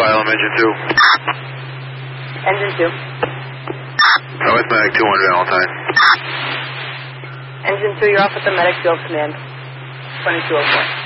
Phylum, Engine 2. Engine 2. Southwest Medic 2-1 Valentine. Engine 2, you're off with the Medic Field Command. 2204.